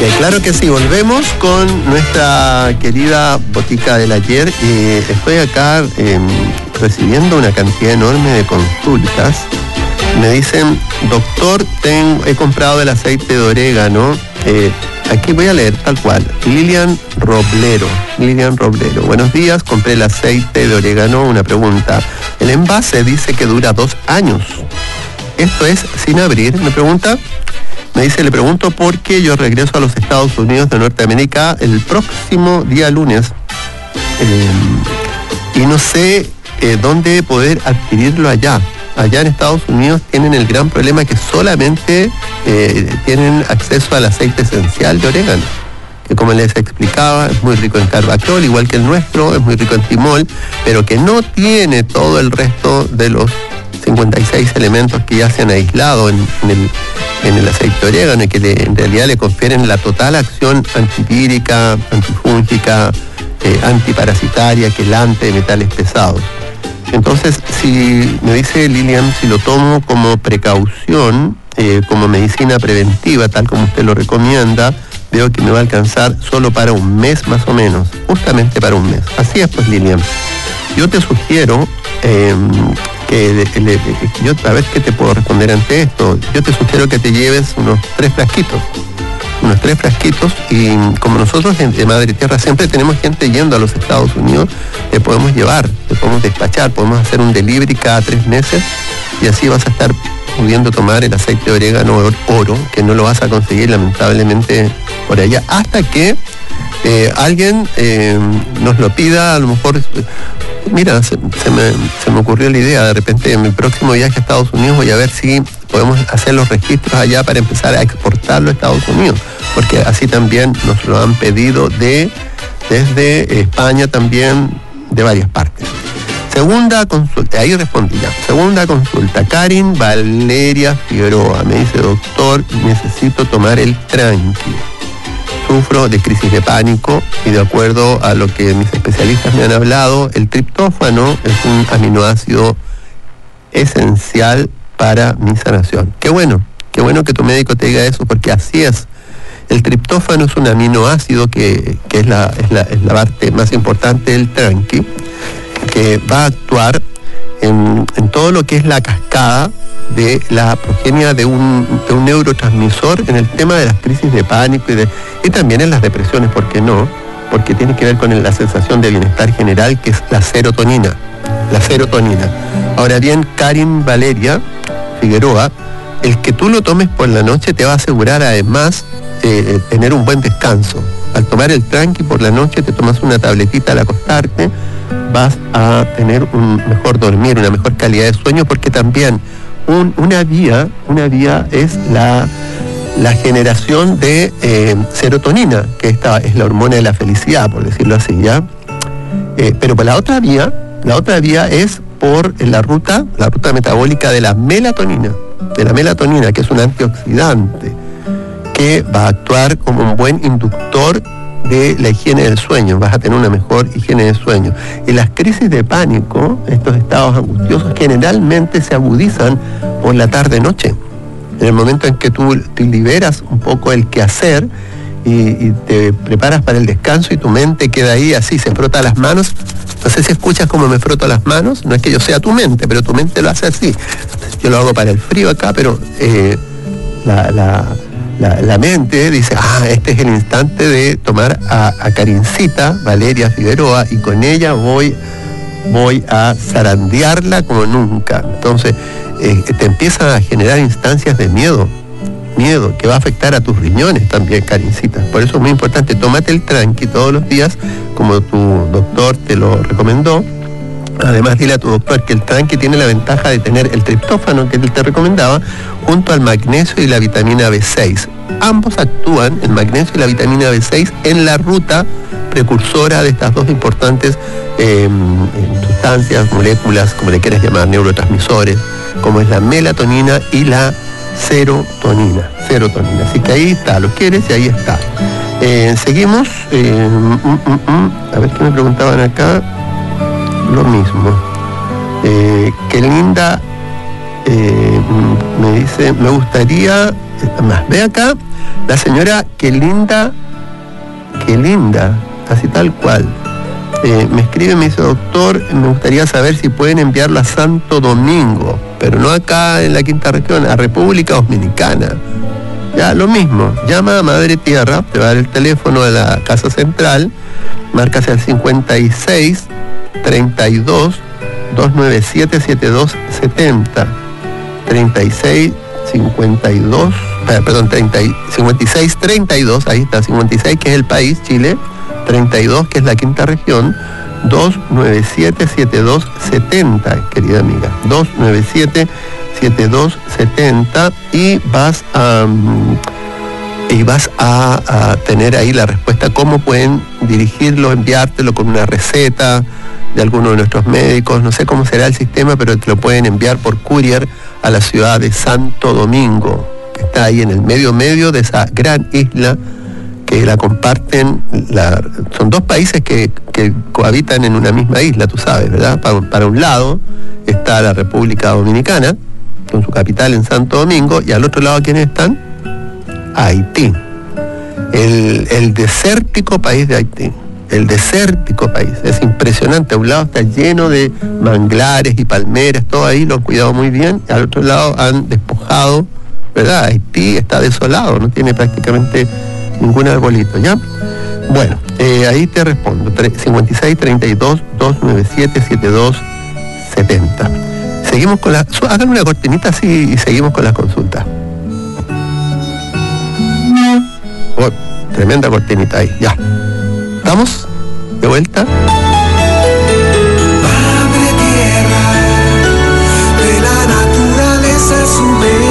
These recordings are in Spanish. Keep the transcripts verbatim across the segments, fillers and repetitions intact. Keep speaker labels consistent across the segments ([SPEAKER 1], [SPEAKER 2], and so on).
[SPEAKER 1] Eh, claro que sí, volvemos con nuestra querida botica del ayer. Eh, estoy acá eh, recibiendo una cantidad enorme de consultas. Me dicen, doctor, tengo, he comprado el aceite de orégano. Eh, aquí voy a leer tal cual. Lilian Roblero. Lilian Roblero. Buenos días, compré el aceite de orégano. Una pregunta. El envase dice que dura dos años. Esto es sin abrir, me pregunta. Me dice, le pregunto porque yo regreso a los Estados Unidos de Norteamérica el próximo día lunes. Eh, y no sé eh, dónde poder adquirirlo allá. Allá en Estados Unidos tienen el gran problema que solamente eh, tienen acceso al aceite esencial de orégano, que como les explicaba es muy rico en carbacol, igual que el nuestro, es muy rico en timol, pero que no tiene todo el resto de los cincuenta y seis elementos que ya se han aislado en, en, el, en el aceite de orégano y que le, en realidad le confieren la total acción antivírica, antifúngica, eh, antiparasitaria, quelante de metales pesados. Entonces, si me dice Lilian, si lo tomo como precaución, eh, como medicina preventiva, tal como usted lo recomienda, veo que me va a alcanzar solo para un mes más o menos, justamente para un mes. Así es, pues, Lilian. Yo te sugiero eh, que, le, le, yo, a ver qué te puedo responder ante esto. Yo te sugiero que te lleves unos tres frasquitos. unos tres frasquitos y como nosotros en, en Madre Tierra siempre tenemos gente yendo a los Estados Unidos, le podemos llevar, le podemos despachar, podemos hacer un delivery cada tres meses y así vas a estar pudiendo tomar el aceite de orégano oro, que no lo vas a conseguir lamentablemente por allá, hasta que eh, alguien eh, nos lo pida. A lo mejor, mira, se, se, me, se me ocurrió la idea, de repente en mi próximo viaje a Estados Unidos voy a ver si podemos hacer los registros allá para empezar a exportarlo a Estados Unidos, porque así también nos lo han pedido de desde España también, de varias partes. Segunda consulta, ahí respondí ya. Segunda consulta, Karin Valeria Figueroa me dice, doctor, necesito tomar el tranqui. Sufro de crisis de pánico y de acuerdo a lo que mis especialistas me han hablado, el triptófano es un aminoácido esencial para mi sanación. Qué bueno, qué bueno que tu médico te diga eso, porque así es. El triptófano es un aminoácido que, que es, la, es, la, es la parte más importante del tranqui, que va a actuar en, en todo lo que es la cascada de la progenia de un, de un neurotransmisor en el tema de las crisis de pánico y, de, y también en las depresiones, ¿por qué no? Porque tiene que ver con la sensación de bienestar general, que es la serotonina. La serotonina. Ahora bien, Karin Valeria Figueroa, el que tú lo tomes por la noche te va a asegurar además eh, tener un buen descanso. Al tomar el tranqui por la noche, te tomas una tabletita al acostarte, vas a tener un mejor dormir, una mejor calidad de sueño, porque también un, una vía, una vía es la, la generación de eh, serotonina, que esta es la hormona de la felicidad, por decirlo así, ¿ya? Eh, pero por la otra vía, la otra vía es por la ruta, la ruta metabólica de la melatonina, de la melatonina, que es un antioxidante, que va a actuar como un buen inductor de la higiene del sueño, vas a tener una mejor higiene del sueño. Y las crisis de pánico, estos estados angustiosos, generalmente se agudizan por la tarde-noche. En el momento en que tú te liberas un poco el quehacer y, y te preparas para el descanso y tu mente queda ahí así, se frota las manos. No sé si escuchas cómo me froto las manos, no es que yo sea tu mente, pero tu mente lo hace así. Yo lo hago para el frío acá, pero eh, la... la La, la mente dice, ah, este es el instante de tomar a, a Karincita Valeria Figueroa y con ella voy, voy a zarandearla como nunca. Entonces, eh, te empiezan a generar instancias de miedo, miedo que va a afectar a tus riñones también, Karincita. Por eso es muy importante, tómate el tranqui todos los días, como tu doctor te lo recomendó. Además, dile a tu doctor que el tranqui tiene la ventaja de tener el triptófano que él te recomendaba, junto al magnesio y la vitamina B seis. Ambos actúan, el magnesio y la vitamina B seis, en la ruta precursora de estas dos importantes eh, sustancias, moléculas, como le quieras llamar, neurotransmisores, como es la melatonina y la serotonina. Serotonina. Así que ahí está, lo quieres y ahí está. Eh, seguimos. Eh, mm, mm, mm, a ver qué me preguntaban acá. Lo mismo. Eh, qué linda Eh, me dice, me gustaría, más, ve acá, la señora, qué linda, qué linda, así tal cual. Eh, me escribe, me dice, doctor, me gustaría saber si pueden enviarlo a Santo Domingo, pero no acá en la quinta región, a República Dominicana. Ya, lo mismo, llama a Madre Tierra, te va a dar el teléfono de la Casa Central, marcas el cincuenta y seis, treinta y dos, doscientos noventa y siete, setenta y dos setenta. treinta y seis, cincuenta y dos, perdón, treinta, cincuenta y seis, treinta y dos, ahí está, cincuenta y seis que es el país, Chile, treinta y dos que es la quinta región, doscientos noventa y siete, setenta y dos setenta, querida amiga, doscientos noventa y siete, setenta y dos setenta, y vas a y vas a, a tener ahí la respuesta, cómo pueden dirigirlo, enviártelo con una receta de alguno de nuestros médicos, no sé cómo será el sistema, pero te lo pueden enviar por courier a la ciudad de Santo Domingo, que está ahí en el medio medio de esa gran isla que la comparten, la, son dos países que, que cohabitan en una misma isla, tú sabes, ¿verdad? Para, para un lado está la República Dominicana, con su capital en Santo Domingo, y al otro lado, ¿quiénes están? Haití, el, el desértico país de Haití. El desértico país, es impresionante. A un lado está lleno de manglares y palmeras, todo ahí lo han cuidado muy bien, al otro lado han despojado, ¿verdad? Haití está desolado, no tiene prácticamente ningún arbolito, ¿ya? Bueno, eh, ahí te respondo, cincuenta y seis, treinta y dos, doscientos noventa y siete, setenta y dos setenta. Seguimos con la, hagan una cortinita así y seguimos con las consultas. Oh, tremenda cortinita ahí, ya. ¿Estamos de vuelta?
[SPEAKER 2] Madre tierra, de la naturaleza a su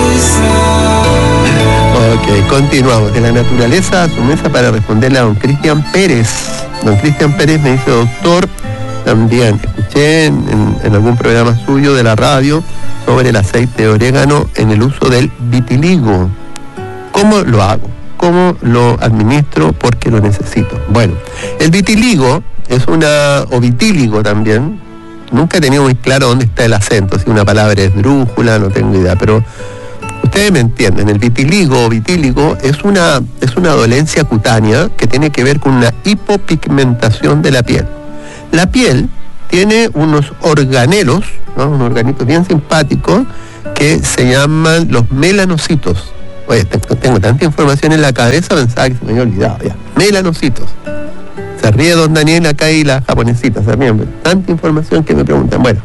[SPEAKER 2] mesa.
[SPEAKER 1] Ok, continuamos. De la naturaleza a su mesa para responderle a don Cristian Pérez. Don Cristian Pérez me dice, doctor, también escuché en, en, en algún programa suyo de la radio sobre el aceite de orégano en el uso del vitiligo. ¿Cómo lo hago? ¿Cómo lo administro? Porque lo necesito. Bueno, el vitiligo es una, o vitíligo también, nunca he tenido muy claro dónde está el acento, si una palabra es drújula, no tengo idea, pero ustedes me entienden, el vitiligo o vitíligo es una, es una dolencia cutánea que tiene que ver con una hipopigmentación de la piel. La piel tiene unos organelos, ¿no? Unos organitos bien simpáticos que se llaman los melanocitos. Oye, tengo, tengo tanta información en la cabeza, pensaba que se me había olvidado ya. Melanocitos. Se ríe don Daniel acá y la japonesita, también. Tanta información que me preguntan. Bueno,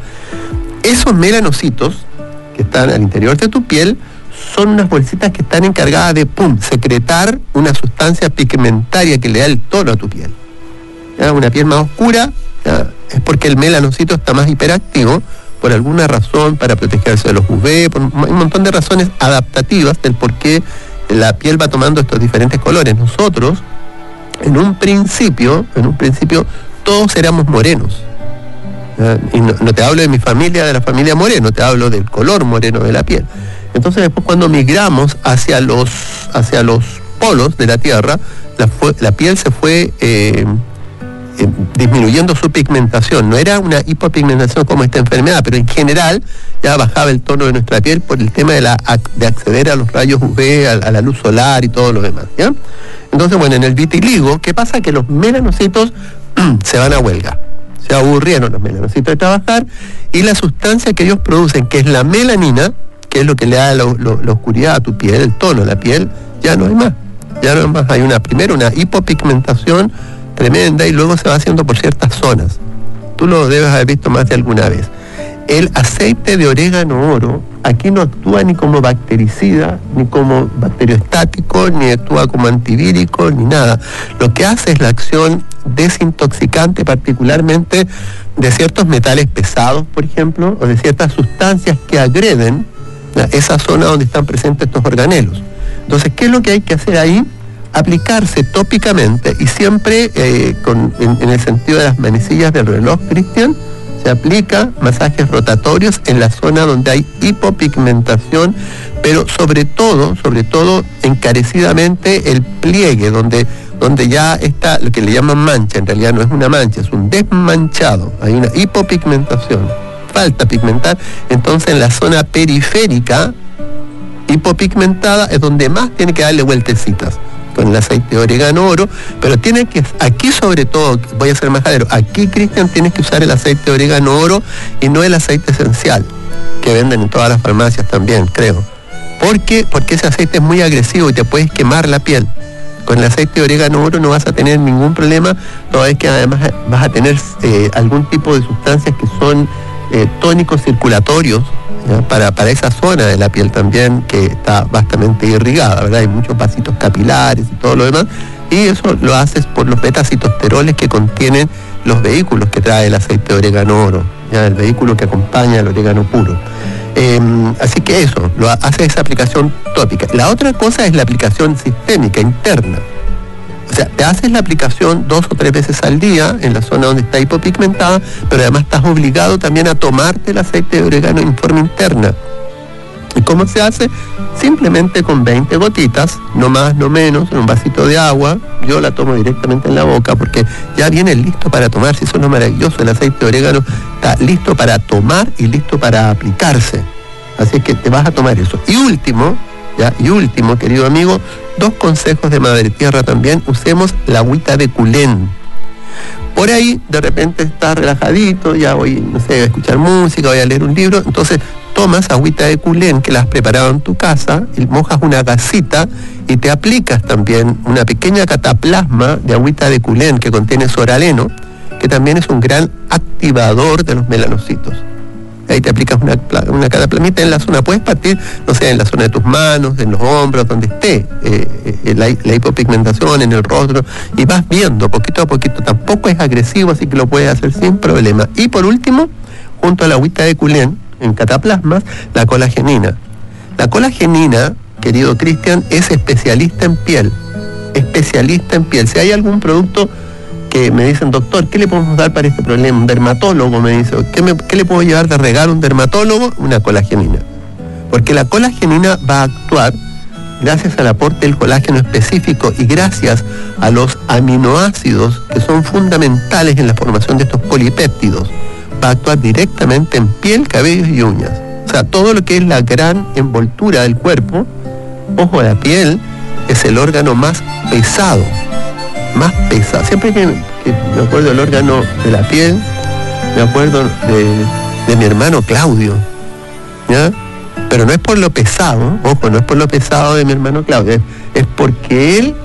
[SPEAKER 1] esos melanocitos que están al interior de tu piel son unas bolsitas que están encargadas de, pum, secretar una sustancia pigmentaria que le da el tono a tu piel. ¿Ya? Una piel más oscura, ¿ya? Es porque el melanocito está más hiperactivo, por alguna razón, para protegerse de los U V, por un montón de razones adaptativas del por qué la piel va tomando estos diferentes colores. Nosotros, en un principio, en un principio, todos éramos morenos. ¿Ya? Y no, no te hablo de mi familia, de la familia Moreno, te hablo del color moreno de la piel. Entonces después cuando migramos hacia los, hacia los polos de la Tierra, la, fue, la piel se fue... Eh, Eh, disminuyendo su pigmentación. No era una hipopigmentación como esta enfermedad, pero en general ya bajaba el tono de nuestra piel por el tema de, la, de acceder a los rayos U V, a, a la luz solar y todo lo demás, ¿ya? Entonces, bueno, en el vitiligo, ¿qué pasa? Que los melanocitos se van a huelga. Se aburrieron los melanocitos de trabajar y la sustancia que ellos producen, que es la melanina, que es lo que le da la, la, la oscuridad a tu piel, el tono de la piel, ya no hay más. Ya no hay más. Hay una, primero una hipopigmentación tremenda y luego se va haciendo por ciertas zonas. Tú lo debes haber visto más de alguna vez. El aceite de orégano oro aquí no actúa ni como bactericida, ni como bacterioestático, ni actúa como antivírico, ni nada. Lo que hace es la acción desintoxicante, particularmente de ciertos metales pesados, por ejemplo, o de ciertas sustancias que agreden esa zona donde están presentes estos organelos. Entonces, ¿qué es lo que hay que hacer ahí? Aplicarse tópicamente y siempre eh, con, en, en el sentido de las manecillas del reloj, Cristian, se aplica masajes rotatorios en la zona donde hay hipopigmentación, pero sobre todo, sobre todo encarecidamente el pliegue, donde, donde ya está lo que le llaman mancha, en realidad no es una mancha, es un desmanchado, hay una hipopigmentación. falta pigmentar, entonces en la zona periférica, hipopigmentada, es donde más tiene que darle vueltecitas con el aceite de orégano oro, pero tiene que, aquí sobre todo, voy a ser majadero, aquí, Cristian, tienes que usar el aceite de orégano oro y no el aceite esencial, que venden en todas las farmacias también, creo. ¿Por qué? Porque ese aceite es muy agresivo y te puedes quemar la piel. Con el aceite de orégano oro no vas a tener ningún problema, toda vez que además vas a tener eh, algún tipo de sustancias que son eh, tónicos circulatorios, ¿ya? Para, para esa zona de la piel también, que está bastante irrigada, ¿verdad? Hay muchos vasitos capilares y todo lo demás, y eso lo haces por los beta-citosteroles que contienen los vehículos que trae el aceite de orégano oro, ¿ya? El vehículo que acompaña al orégano puro. Eh, así que eso, lo hace esa aplicación tópica. La otra cosa es la aplicación sistémica, interna. O sea, te haces la aplicación dos o tres veces al día en la zona donde está hipopigmentada, pero además estás obligado también a tomarte el aceite de orégano en forma interna. ¿Y cómo se hace? Simplemente con veinte gotitas, no más, no menos, en un vasito de agua. Yo la tomo directamente en la boca porque ya viene listo para tomar. Si eso no es maravilloso, el aceite de orégano está listo para tomar y listo para aplicarse. Así que te vas a tomar eso. Y último, ya, y último, querido amigo, dos consejos de Madre Tierra también. Usemos la agüita de culén. Por ahí, de repente estás relajadito, ya voy, no sé, a escuchar música, voy a leer un libro, entonces tomas agüita de culén que la has preparado en tu casa, y mojas una gasita y te aplicas también una pequeña cataplasma de agüita de culén que contiene soraleno, que también es un gran activador de los melanocitos. Ahí te aplicas una, una cataplasmita en la zona, puedes partir, no sé, en la zona de tus manos, en los hombros, donde esté eh, eh, la, la hipopigmentación, en el rostro, y vas viendo poquito a poquito. Tampoco es agresivo, así que lo puedes hacer sin problema. Y por último, junto a la agüita de culén, en cataplasmas, la colagenina. La colagenina, querido Cristian, es especialista en piel, especialista en piel. Si hay algún producto que me dicen, doctor, ¿qué le podemos dar para este problema? Un dermatólogo me dice, ¿qué, me, qué le puedo llevar de regalo a un dermatólogo? Una colagenina. Porque la colagenina va a actuar gracias al aporte del colágeno específico y gracias a los aminoácidos que son fundamentales en la formación de estos polipéptidos. Va a actuar directamente en piel, cabellos y uñas. O sea, todo lo que es la gran envoltura del cuerpo, ojo, la piel es el órgano más pesado. Más pesado. Siempre que, que me acuerdo del órgano de la piel, me acuerdo de, de mi hermano Claudio, ¿ya? Pero no es por lo pesado, ojo, no es por lo pesado de mi hermano Claudio, es, es porque él